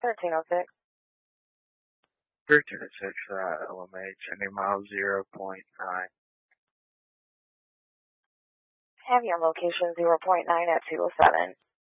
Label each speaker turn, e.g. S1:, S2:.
S1: 1306.
S2: 1306, LMH, ending mile 0.9.
S1: Have your location 0.9 at 207.